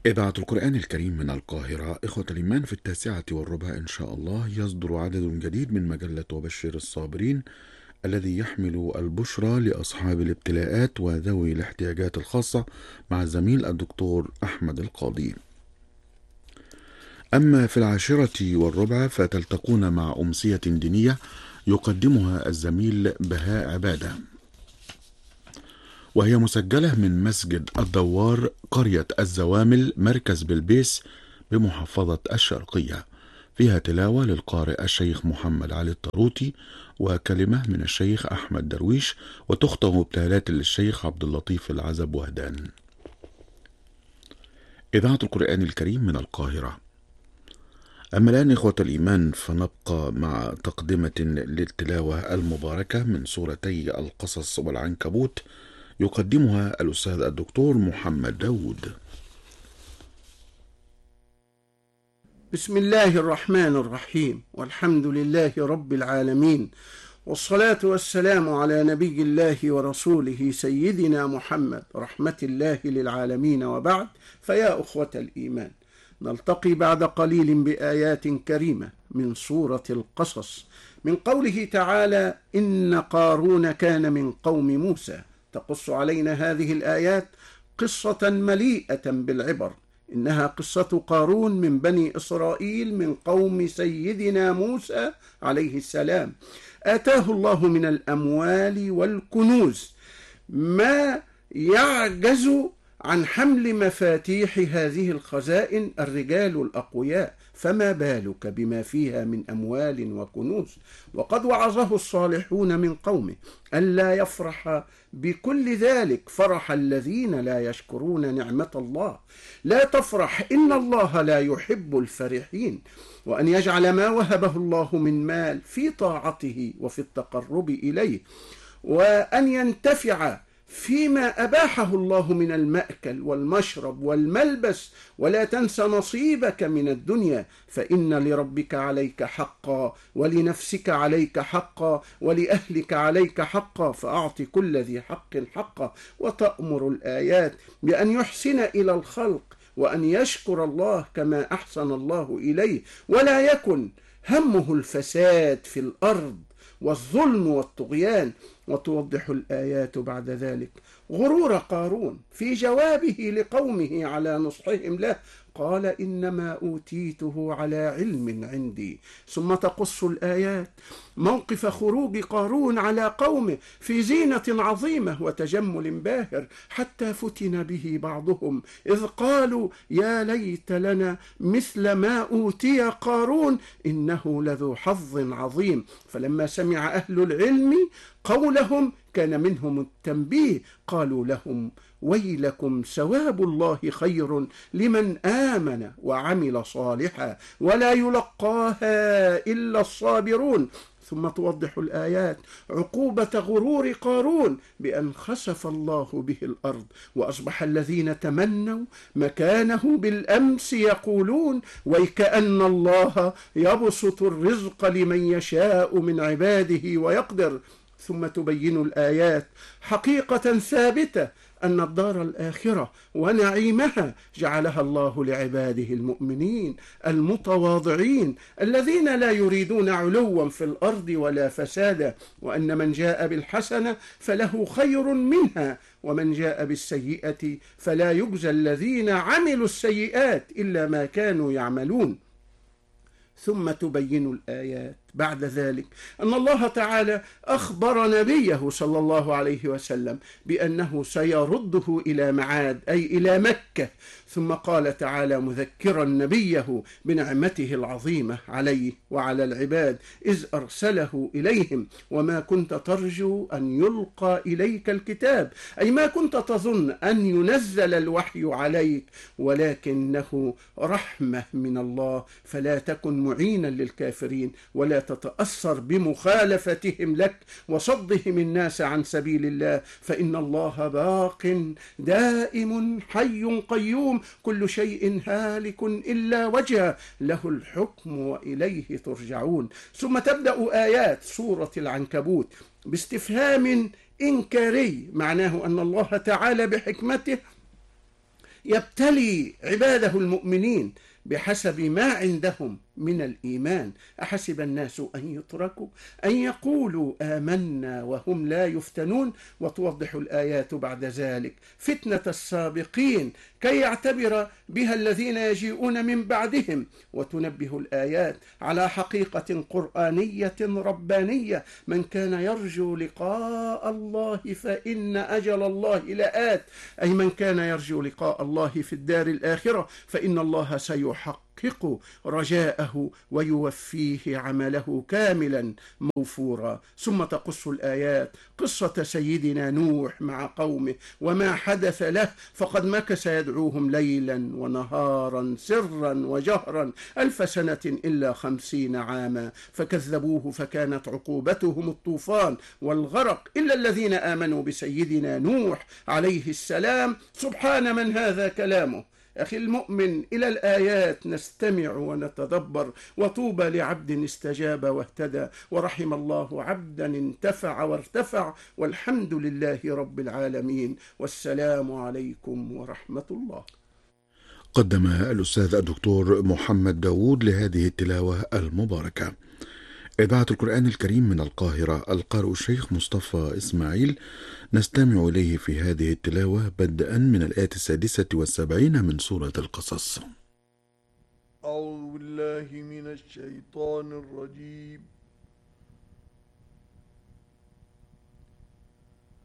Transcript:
إذاعة القرآن الكريم من القاهرة. إخوة الإيمان، في 9:15 إن شاء الله يصدر عدد جديد من مجلة وبشر الصابرين، الذي يحمل البشرى لأصحاب الابتلاءات وذوي الاحتياجات الخاصة، مع الزميل الدكتور أحمد القاضي. أما في 10:15 فتلتقون مع أمسية دينية يقدمها الزميل بهاء عبادة، وهي مسجلة من مسجد الدوار، قرية الزوامل، مركز بلبيس، بمحافظة الشرقية. فيها تلاوة للقارئ الشيخ محمد علي الطروطي، وكلمة من الشيخ أحمد درويش، وتختم ابتهالات للشيخ عبد اللطيف العزب وهدان. إذاعة القرآن الكريم من القاهرة. أما الآن إخوة الإيمان فنبقى مع تقدمة للتلاوة المباركة من سورتي القصص والعنكبوت، يقدمها الأستاذ الدكتور محمد داود. بسم الله الرحمن الرحيم، والحمد لله رب العالمين، والصلاة والسلام على نبي الله ورسوله سيدنا محمد رحمة الله للعالمين، وبعد. فيا أخوة الإيمان، نلتقي بعد قليل بآيات كريمة من سورة القصص، من قوله تعالى: إن قارون كان من قوم موسى. تقص علينا هذه الآيات قصة مليئة بالعبر. إنها قصة قارون من بني إسرائيل من قوم سيدنا موسى عليه السلام. آتاه الله من الأموال والكنوز ما يعجز عن حمل مفاتيح هذه الخزائن الرجال الأقوياء، فما بالك بما فيها من أموال وكنوز. وقد وعظه الصالحون من قومه ألا يفرح بكل ذلك فرح الذين لا يشكرون نعمة الله. لا تفرح، إن الله لا يحب الفرحين. وأن يجعل ما وهبه الله من مال في طاعته وفي التقرب إليه، وأن ينتفع فيما أباحه الله من المأكل والمشرب والملبس. ولا تنس نصيبك من الدنيا، فإن لربك عليك حقا، ولنفسك عليك حقا، ولأهلك عليك حقا، فأعط كل ذي حق حقا. وتأمر الآيات بأن يحسن إلى الخلق، وأن يشكر الله كما أحسن الله إليه، ولا يكن همه الفساد في الأرض والظلم والطغيان. وتوضح الآيات بعد ذلك غرور قارون في جوابه لقومه على نصحهم له. قال: إنما أوتيته على علم عندي. ثم تقص الآيات موقف خروج قارون على قومه في زينة عظيمة وتجمل باهر، حتى فتن به بعضهم إذ قالوا: يا ليت لنا مثل ما أوتي قارون إنه لذو حظ عظيم. فلما سمع أهل العلم قولهم كان منهم التنبيه، قالوا لهم: ويلكم، ثواب الله خير لمن آمن وعمل صالحا، ولا يلقاها إلا الصابرون. ثم توضح الآيات عقوبة غرور قارون بأن خسف الله به الأرض، وأصبح الذين تمنوا مكانه بالأمس يقولون: ويكأن الله يبسط الرزق لمن يشاء من عباده ويقدر. ثم تبين الآيات حقيقة ثابتة أن الدار الآخرة ونعيمها جعلها الله لعباده المؤمنين المتواضعين، الذين لا يريدون علوا في الأرض ولا فسادا. وأن من جاء بالحسنة فله خير منها، ومن جاء بالسيئة فلا يجزى الذين عملوا السيئات إلا ما كانوا يعملون. ثم تبين الآيات بعد ذلك أن الله تعالى أخبر نبيه صلى الله عليه وسلم بأنه سيرده إلى معاد، أي إلى مكة. ثم قال تعالى مذكرا نبيه بنعمته العظيمة عليه وعلى العباد إذ أرسله إليهم: وما كنت ترجو أن يلقى إليك الكتاب، أي ما كنت تظن أن ينزل الوحي عليك، ولكنه رحمة من الله، فلا تكن معينا للكافرين، ولا تتأثر بمخالفتهم لك وصدهم الناس عن سبيل الله، فإن الله باق دائم حي قيوم، كل شيء هالك إلا وجهه، له الحكم وإليه ترجعون. ثم تبدأ آيات سورة العنكبوت باستفهام إنكاري، معناه أن الله تعالى بحكمته يبتلي عباده المؤمنين بحسب ما عندهم من الإيمان. أحسب الناس أن يتركوا أن يقولوا آمنا وهم لا يفتنون. وتوضح الآيات بعد ذلك فتنة السابقين كي يعتبر بها الذين يجيئون من بعدهم، وتنبه الآيات على حقيقة قرآنية ربانية: من كان يرجو لقاء الله فإن أجل الله لآت، أي من كان يرجو لقاء الله في الدار الآخرة فإن الله سيحقق رجاءه ويوفيه عمله كاملا موفورا. ثم تقص الآيات قصة سيدنا نوح مع قومه وما حدث له، فقد مكث يدعوهم ليلا ونهارا سرا وجهرا 1000 سنة إلا 50 عاما، فكذبوه فكانت عقوبتهم الطوفان والغرق إلا الذين آمنوا بسيدنا نوح عليه السلام. سبحان من هذا كلامه. أخي المؤمن، إلى الآيات نستمع ونتدبر، وطوبى لعبد استجاب واهتدى، ورحم الله عبدا انتفع وارتفع، والحمد لله رب العالمين، والسلام عليكم ورحمة الله. قدم الأستاذ الدكتور محمد داوود لهذه التلاوة المباركة. إذاعة القرآن الكريم من القاهرة، القارئ الشيخ مصطفى إسماعيل، نستمع إليه في هذه التلاوة بدءا من الآية 76 من سورة القصص. أعوذ بالله من الشيطان الرجيم.